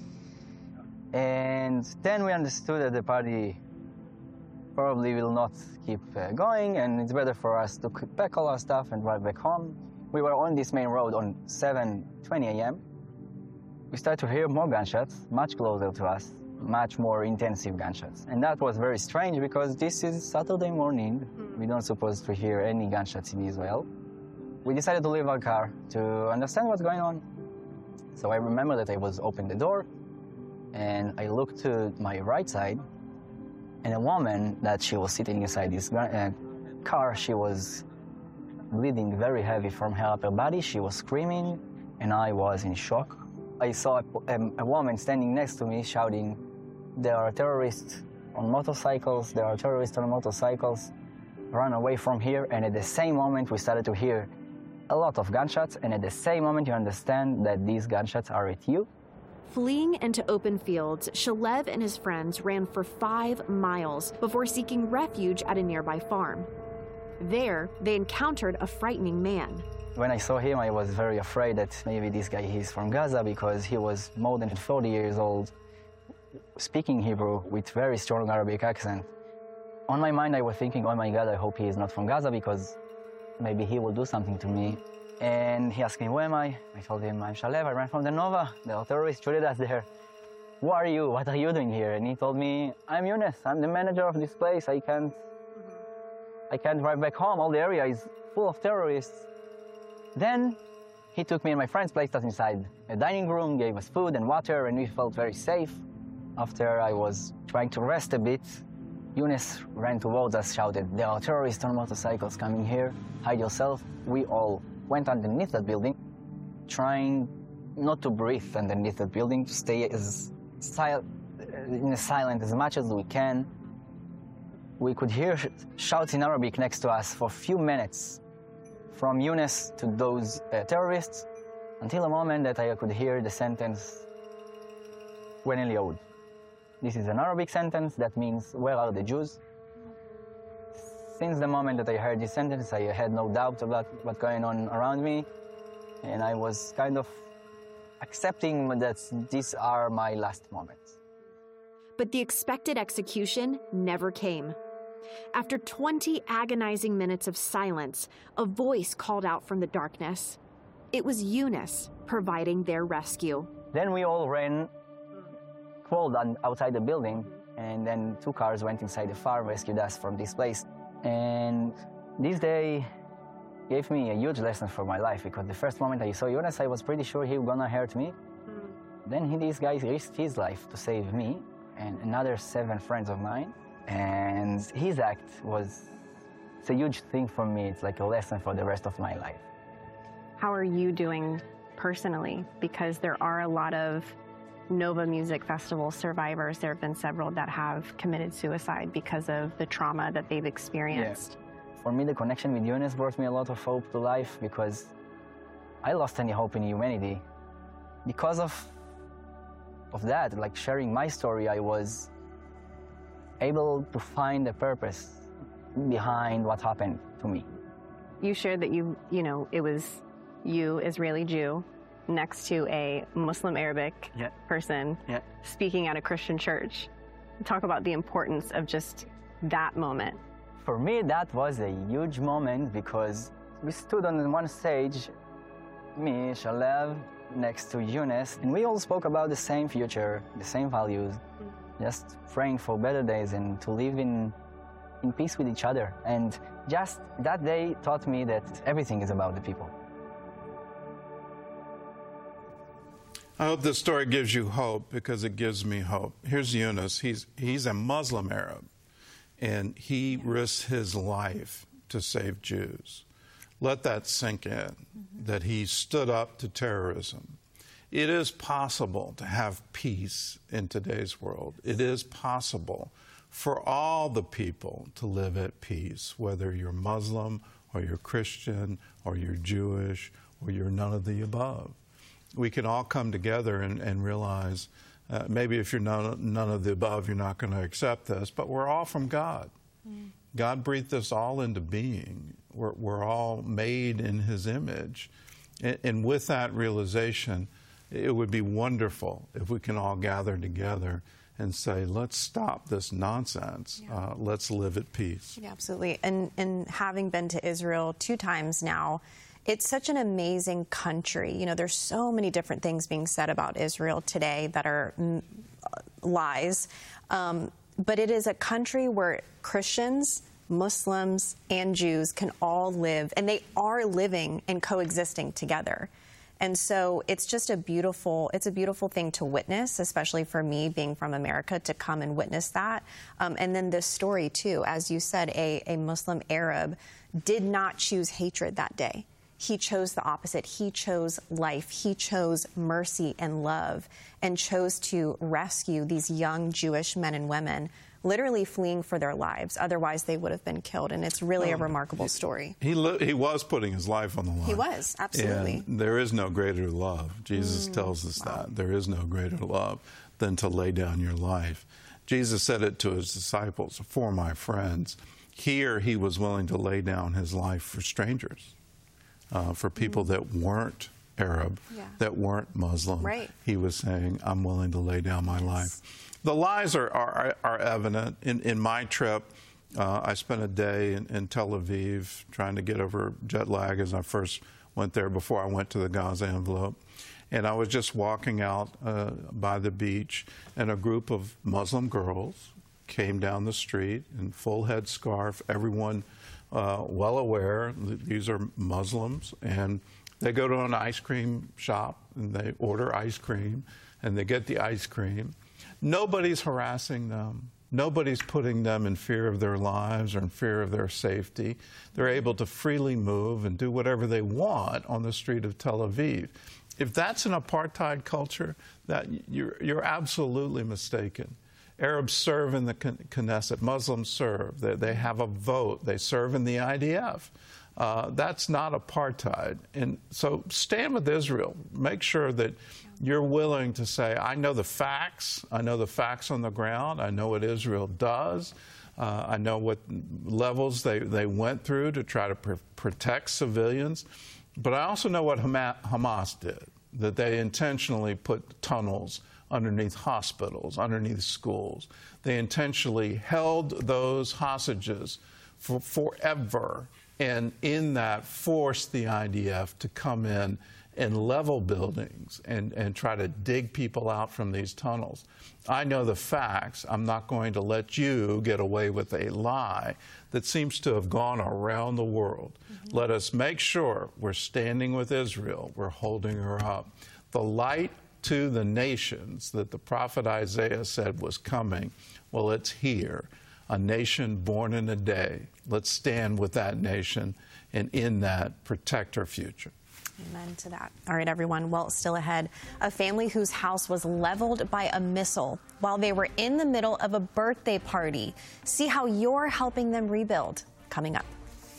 And then we understood that the party probably will not keep uh, going, and it's better for us to pack all our stuff and drive back home. We were on this main road on seven twenty a m We started to hear more gunshots, much closer to us, much more intensive gunshots. And that was very strange because this is Saturday morning. Mm-hmm. We're not supposed to hear any gunshots in Israel. We decided to leave our car to understand what's going on. So I remember that I was open the door, and I looked to my right side, and a woman that she was sitting inside this uh, car, she was bleeding very heavy from her upper body. She was screaming, and I was in shock. I saw a, a, a woman standing next to me shouting, "There are terrorists on motorcycles, there are terrorists on motorcycles, run away from here." And at the same moment, we started to hear a lot of gunshots, and at the same moment, you understand that these gunshots are at you. Fleeing into open fields, Shalev and his friends ran for five miles before seeking refuge at a nearby farm. There, they encountered a frightening man. When I saw him, I was very afraid that maybe this guy is from Gaza because he was more than forty years old, speaking Hebrew with very strong Arabic accent. On my mind, I was thinking, oh my God, I hope he is not from Gaza because maybe he will do something to me. And he asked me, who am I? I told him, I'm Shalev, I ran from the Nova. The terrorists shooted us there. Who are you? What are you doing here? And he told me, I'm Younes, I'm the manager of this place. I can't, I can't drive back home. All the area is full of terrorists. Then he took me and my friends, placed us inside a dining room, gave us food and water, and we felt very safe. After I was trying to rest a bit, Younes ran towards us, shouted, there are terrorists on motorcycles coming here, hide yourself. We all went underneath that building, trying not to breathe underneath the building, to stay as sil in the silent as much as we can. We could hear sh shouts in Arabic next to us for a few minutes, from Yunus to those uh, terrorists, until a moment that I could hear the sentence, Wen el Yahud. This is an Arabic sentence that means, where are the Jews? Since the moment that I heard this sentence, I had no doubt about what's going on around me, and I was kind of accepting that these are my last moments. But the expected execution never came. After twenty agonizing minutes of silence, a voice called out from the darkness. It was Yunus providing their rescue. Then we all ran, crawled on, outside the building, and then two cars went inside the farm, rescued us from this place. And this day gave me a huge lesson for my life, because the first moment I saw Yunus, I was pretty sure he was gonna hurt me. Mm. Then he, this guy risked his life to save me and another seven friends of mine. And his act was, it's a huge thing for me. It's like a lesson for the rest of my life. How are you doing personally? Because there are a lot of Nova Music Festival survivors. There have been several that have committed suicide because of the trauma that they've experienced. Yeah. For me, the connection with Yunus brought me a lot of hope to life, because I lost any hope in humanity. Because of, of that, like sharing my story, I was able to find a purpose behind what happened to me. You shared that you, you know, it was you, Israeli Jew, next to a Muslim Arabic yeah. person yeah. speaking at a Christian church. Talk about the importance of just that moment. For me, that was a huge moment, because we stood on one stage, me, Shalev, next to Yunus, and we all spoke about the same future, the same values, mm-hmm. just praying for better days and to live in, in peace with each other. And just that day taught me that everything is about the people. I hope this story gives you hope, because it gives me hope. Here's Yunus. He's, he's a Muslim Arab, and he yeah. risked his life to save Jews. Let that sink in, mm-hmm. that he stood up to terrorism. It is possible to have peace in today's world. It is possible for all the people to live at peace, whether you're Muslim or you're Christian or you're Jewish or you're none of the above. We can all come together and, and realize, uh, maybe if you're none, none of the above, you're not going to accept this, but we're all from God. Mm. God breathed us all into being. We're, we're all made in His image. And, and with that realization, it would be wonderful if we can all gather together and say, let's stop this nonsense. Yeah. Uh, let's live at peace. Yeah, absolutely. And, and having been to Israel two times now, it's such an amazing country. You know, there's so many different things being said about Israel today that are mm, lies. Um, but it is a country where Christians, Muslims, and Jews can all live, and they are living and coexisting together. And so it's just a beautiful, it's a beautiful thing to witness, especially for me being from America, to come and witness that. Um, and then this story, too, as you said, a, a Muslim Arab did not choose hatred that day. He chose the opposite. He chose life. He chose mercy and love, and chose to rescue these young Jewish men and women, literally fleeing for their lives. Otherwise, they would have been killed. And it's really oh, a remarkable he, story. He, he was putting his life on the line. He was, absolutely. And there is no greater love. Jesus mm, tells us wow. that. There is no greater love than to lay down your life. Jesus said it to his disciples, for my friends. Here, he was willing to lay down his life for strangers. Uh, for people mm. that weren't Arab, yeah. that weren't Muslim. Right. He was saying, I'm willing to lay down my yes. life. The lies are, are, are evident. In, in my trip, uh, I spent a day in, in Tel Aviv trying to get over jet lag as I first went there before I went to the Gaza envelope. And I was just walking out uh, by the beach, and a group of Muslim girls came down the street in full head scarf, everyone Uh, well aware that these are Muslims, and they go to an ice cream shop and they order ice cream and they get the ice cream. Nobody's harassing them. Nobody's putting them in fear of their lives or in fear of their safety. They're able to freely move and do whatever they want on the street of Tel Aviv. if that's an apartheid culture, that you're, you're absolutely mistaken. Arabs serve in the Knesset. Muslims serve. They, they have a vote. They serve in the I D F. Uh, that's not apartheid. And so stand with Israel. Make sure that you're willing to say, I know the facts. I know the facts on the ground. I know what Israel does. Uh, I know what levels they, they went through to try to pr protect civilians. But I also know what Hama Hamas did, that they intentionally put tunnels underneath hospitals, underneath schools. They intentionally held those hostages for forever, and in that forced the I D F to come in and level buildings and, and try to dig people out from these tunnels. I know the facts. I'm not going to let you get away with a lie that seems to have gone around the world. Mm-hmm. Let us make sure we're standing with Israel. We're holding her up. The light to the nations that the prophet Isaiah said was coming, well, it's here. A nation born in a day. Let's stand with that nation and in that protect her future. Amen to that. All right, everyone. Well, still ahead, a family whose house was leveled by a missile while they were in the middle of a birthday party. See how you're helping them rebuild. Coming up.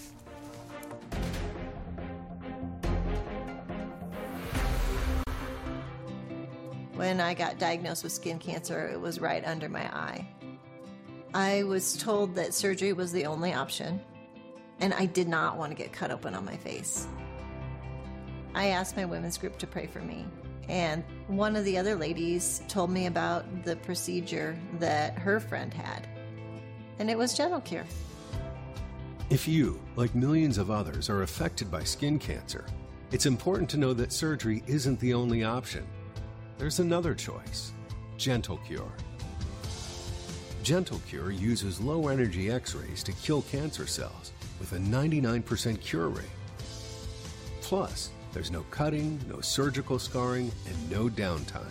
When I got diagnosed with skin cancer, it was right under my eye. I was told that surgery was the only option, and I did not want to get cut open on my face. I asked my women's group to pray for me, and one of the other ladies told me about the procedure that her friend had, and it was Gentle Cure. If you, like millions of others, are affected by skin cancer, it's important to know that surgery isn't the only option. There's another choice, Gentle Cure. Gentle Cure uses low-energy X-rays to kill cancer cells with a ninety-nine percent cure rate. Plus, there's no cutting, no surgical scarring, and no downtime.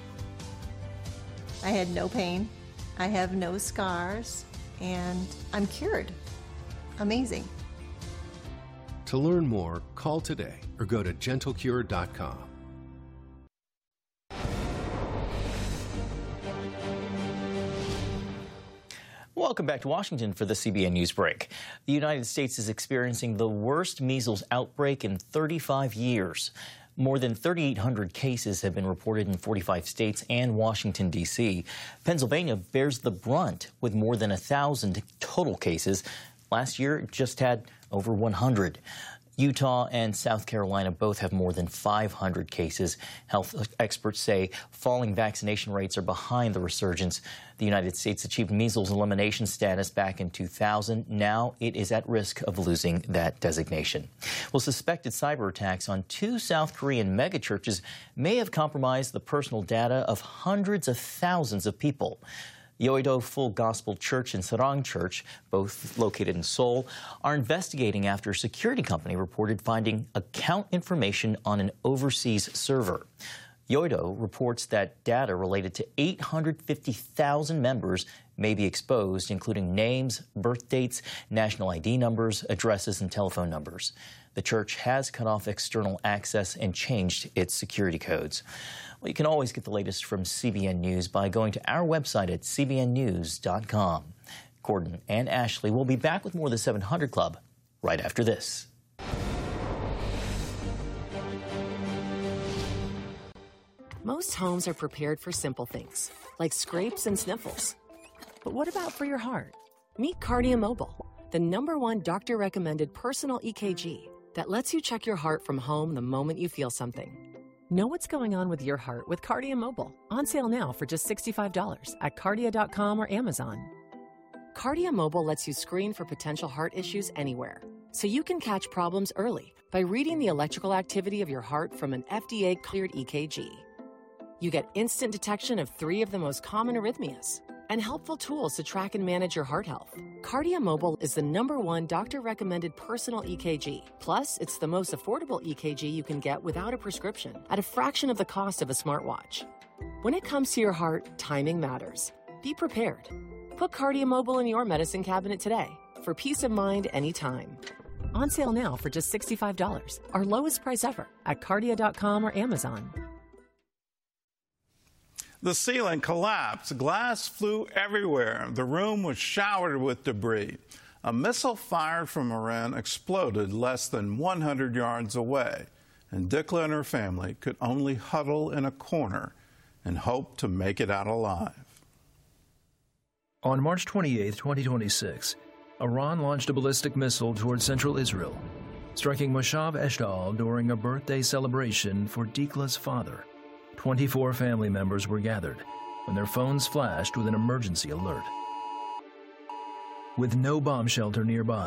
I had no pain, I have no scars, and I'm cured. Amazing. To learn more, call today or go to gentle cure dot com. Welcome back to Washington for the C B N News Break. The United States is experiencing the worst measles outbreak in thirty-five years. More than thirty-eight hundred cases have been reported in forty-five states and Washington, D C Pennsylvania bears the brunt with more than one thousand total cases. Last year, it just had over one hundred. Utah and South Carolina both have more than five hundred cases. Health experts say falling vaccination rates are behind the resurgence. The United States achieved measles elimination status back in two thousand. Now it is at risk of losing that designation. Well, suspected cyber attacks on two South Korean megachurches may have compromised the personal data of hundreds of thousands of people. Yoido Full Gospel Church and Sarang Church, both located in Seoul, are investigating after a security company reported finding account information on an overseas server. Yoido reports that data related to eight hundred fifty thousand members may be exposed, including names, birth dates, national I D numbers, addresses, and telephone numbers. The church has cut off external access and changed its security codes. Well, you can always get the latest from C B N News by going to our website at c b n news dot com. Gordon and Ashley will be back with more of the seven hundred Club right after this. Most homes are prepared for simple things, like scrapes and sniffles. But what about for your heart? Meet Cardia Mobile, the number one doctor-recommended personal E K G that lets you check your heart from home the moment you feel something. Know what's going on with your heart with Cardia Mobile. On sale now for just sixty-five dollars at cardia dot com or Amazon. Cardia Mobile lets you screen for potential heart issues anywhere, so you can catch problems early by reading the electrical activity of your heart from an F D A-cleared E K G. You get instant detection of three of the most common arrhythmias and helpful tools to track and manage your heart health. Cardia Mobile is the number one doctor-recommended personal E K G. Plus, it's the most affordable E K G you can get without a prescription at a fraction of the cost of a smartwatch. When it comes to your heart, timing matters. Be prepared. Put Cardia Mobile in your medicine cabinet today for peace of mind anytime. On sale now for just sixty-five dollars. Our lowest price ever at Cardia dot com or Amazon. The ceiling collapsed. Glass flew everywhere. The room was showered with debris. A missile fired from Iran exploded less than one hundred yards away, and Dikla and her family could only huddle in a corner and hope to make it out alive. On March twenty-eighth, twenty twenty-six, Iran launched a ballistic missile toward central Israel, striking Moshav Eshtaol during a birthday celebration for Dikla's father. twenty-four family members were gathered when their phones flashed with an emergency alert. With no bomb shelter nearby,